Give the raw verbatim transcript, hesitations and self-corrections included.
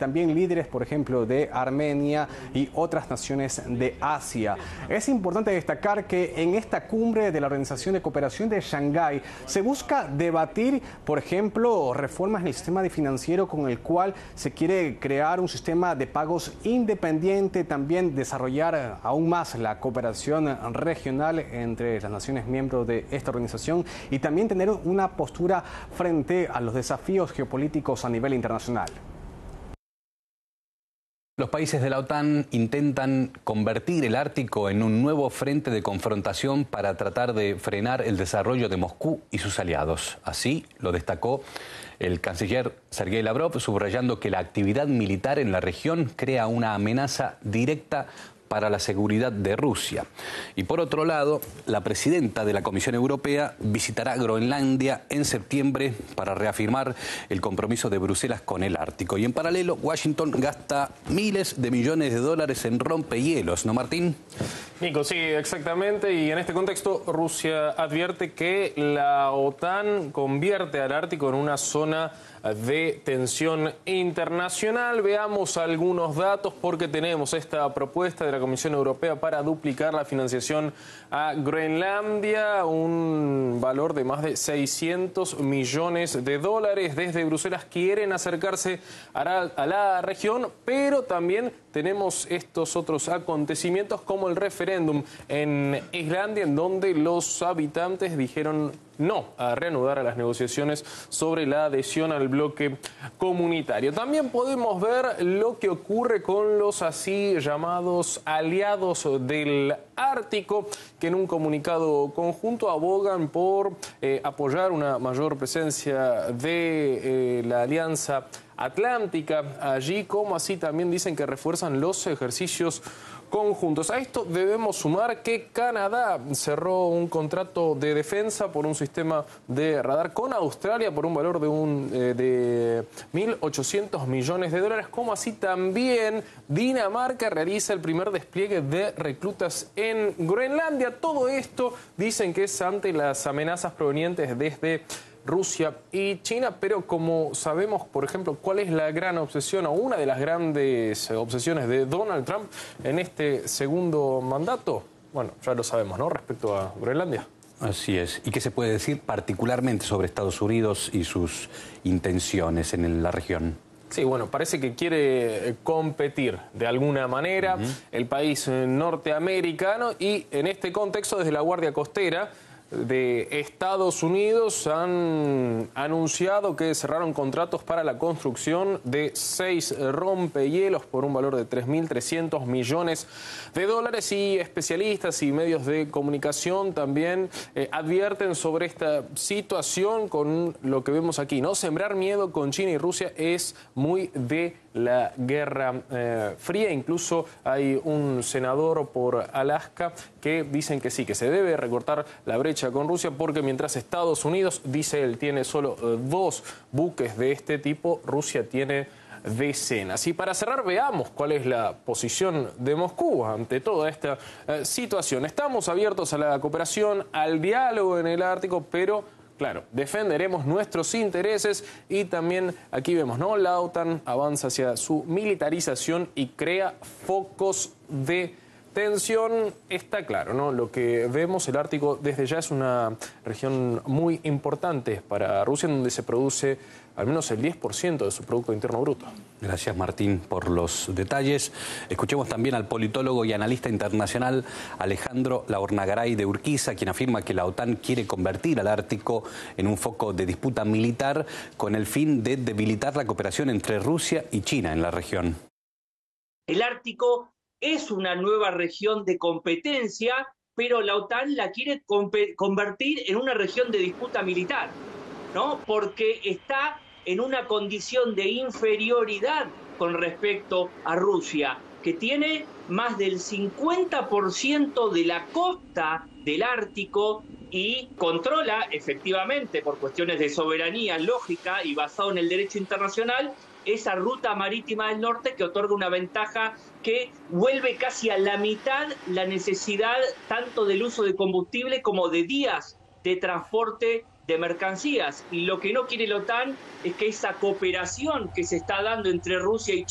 también líderes, por ejemplo, de Armenia y otras naciones de Asia. Es importante destacar que en esta cumbre de la Organización de Cooperación de Shanghái se busca debatir, por ejemplo, reformas en el sistema financiero con el cual se quiere crear un sistema de pagos independiente, también desarrollar aún más la cooperación regional entre las naciones miembros de esta organización y también tener una postura frente a los desafíos geopolíticos a nivel internacional. Los países de la OTAN intentan convertir el Ártico en un nuevo frente de confrontación para tratar de frenar el desarrollo de Moscú y sus aliados. Así lo destacó el canciller Sergei Lavrov, subrayando que la actividad militar en la región crea una amenaza directa para la seguridad de Rusia. Y por otro lado, la presidenta de la Comisión Europea visitará Groenlandia en septiembre para reafirmar el compromiso de Bruselas con el Ártico. Y en paralelo, Washington gasta miles de millones de dólares en rompehielos, ¿no, Martín? Nico, sí, exactamente. Y en este contexto, Rusia advierte que la OTAN convierte al Ártico en una zona de tensión internacional. Veamos algunos datos porque tenemos esta propuesta de la Comisión Europea para duplicar la financiación a Groenlandia, un valor de más de seiscientos millones de dólares. Desde Bruselas quieren acercarse a la, a la región, pero también tenemos estos otros acontecimientos como el referéndum en Islandia, en donde los habitantes dijeron no a reanudar a las negociaciones sobre la adhesión al bloque comunitario. También podemos ver lo que ocurre con los así llamados aliados del Ártico, que en un comunicado conjunto abogan por eh, apoyar una mayor presencia de eh, la Alianza Atlántica allí, como así también dicen que refuerzan los ejercicios conjuntos. A esto debemos sumar que Canadá cerró un contrato de defensa por un sistema de radar con Australia por un valor de, un, eh, de mil ochocientos millones de dólares, como así también Dinamarca realiza el primer despliegue de reclutas en Groenlandia. Todo esto dicen que es ante las amenazas provenientes desde Rusia y China, pero como sabemos, por ejemplo, cuál es la gran obsesión o una de las grandes obsesiones de Donald Trump en este segundo mandato, bueno, ya lo sabemos, ¿no?, respecto a Groenlandia. Así es. ¿Y qué se puede decir particularmente sobre Estados Unidos y sus intenciones en la región? Sí, bueno, parece que quiere competir de alguna manera uh-huh. el país norteamericano y en este contexto desde la Guardia Costera de Estados Unidos han anunciado que cerraron contratos para la construcción de seis rompehielos por un valor de tres mil trescientos millones de dólares y especialistas y medios de comunicación también eh, advierten sobre esta situación con lo que vemos aquí, ¿no? Sembrar miedo con China y Rusia es muy de la Guerra eh, Fría. Incluso hay un senador por Alaska que dicen que sí, que se debe recortar la brecha con Rusia porque mientras Estados Unidos, dice él, tiene solo eh, dos buques de este tipo, Rusia tiene decenas. Y para cerrar, veamos cuál es la posición de Moscú ante toda esta eh, situación. Estamos abiertos a la cooperación, al diálogo en el Ártico, pero claro, defenderemos nuestros intereses y también aquí vemos, ¿no? La OTAN avanza hacia su militarización y crea focos de tensión. Está claro, ¿no? Lo que vemos, el Ártico desde ya es una región muy importante para Rusia, en donde se produce al menos el diez por ciento de su Producto Interno Bruto. Gracias, Martín, por los detalles. Escuchemos también al politólogo y analista internacional Alejandro Laornagaray de Urquiza, quien afirma que la OTAN quiere convertir al Ártico en un foco de disputa militar con el fin de debilitar la cooperación entre Rusia y China en la región. El Ártico es una nueva región de competencia, pero la OTAN la quiere convertir en una región de disputa militar, ¿no? Porque está en una condición de inferioridad con respecto a Rusia, que tiene más del cincuenta por ciento de la costa del Ártico y controla efectivamente, por cuestiones de soberanía lógica y basado en el derecho internacional, esa ruta marítima del norte que otorga una ventaja que vuelve casi a la mitad la necesidad tanto del uso de combustible como de días de transporte de mercancías. Y lo que no quiere la OTAN es que esa cooperación que se está dando entre Rusia y China